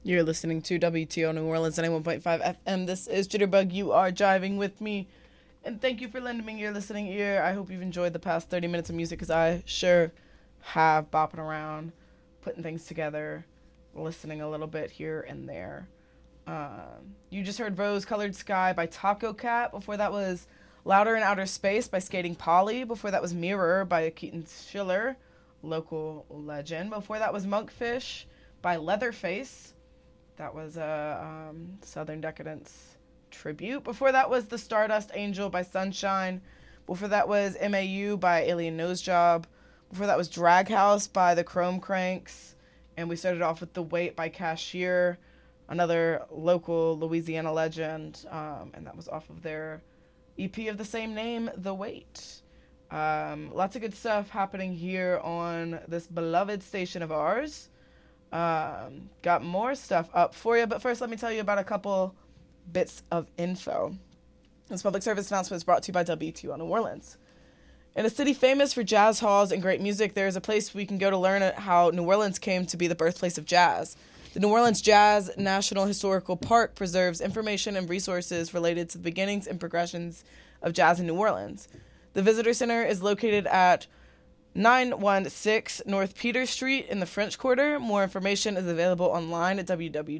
You're listening to WTO New Orleans 91.5 FM. This is Jitterbug. You are jiving with me. And thank you for lending me your listening ear. I hope you've enjoyed the past 30 minutes of music, because I sure have, bopping around, putting things together, listening a little bit here and there. You just heard Rose Colored Sky by Taco Cat. Before that was Louder in Outer Space by Skating Polly. Before that was Mirror by Keaton Schiller, local legend. Before that was Monkfish by Leatherface. That was a Southern Decadence tribute. Before that was The Stardust Angel by Sunshine. Before that was MAU by Alien Nosejob. Before that was Drag House by the Chrome Cranks. And we started off with The Wait by Cashier, another local Louisiana legend. And that was off of their EP of the same name, The Wait. Lots of good stuff happening here on this beloved station of ours. Got more stuff up for you, but first let me tell you about a couple bits of info. This public service announcement is brought to you by WTO New Orleans. In a city famous for jazz halls and great music, there is a place we can go to learn how New Orleans came to be the birthplace of jazz. The New Orleans Jazz National Historical Park preserves information and resources related to the beginnings and progressions of jazz in New Orleans. The Visitor Center is located at 916 North Peter Street in the French Quarter. More information is available online at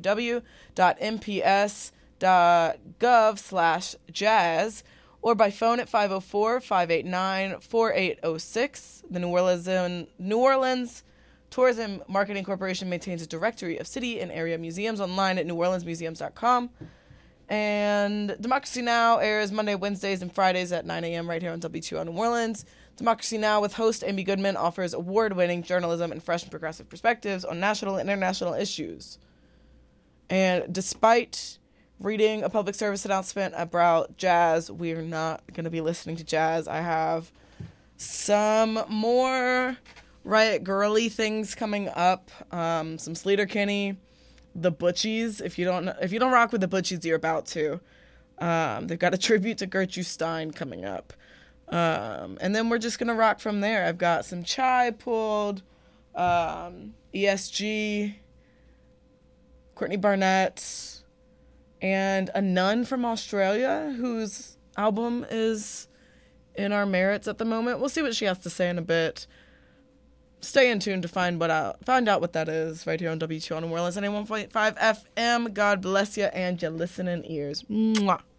www.mps.gov/jazz or by phone at 504-589-4806. The New Orleans Tourism Marketing Corporation maintains a directory of city and area museums online at neworleansmuseums.com. And Democracy Now! Airs Monday, Wednesdays, and Fridays at 9 a.m. right here on WTO New Orleans. Democracy Now! With host Amy Goodman offers award-winning journalism and fresh and progressive perspectives on national and international issues. And despite reading a public service announcement about jazz, we're not going to be listening to jazz. I have some more Riot Girly things coming up. Some Sleater Kinney, the Butchies. If you don't rock with the Butchies, you're about to. They've got a tribute to Gertrude Stein coming up. And then we're just going to rock from there. I've got some Chai pulled, ESG, Courtney Barnett, and a nun from Australia whose album is in our merits at the moment. We'll see what she has to say in a bit. Stay in tune to find out what that is right here on WTO New Orleans 91.5 FM. God bless you and your listening ears. Mwah.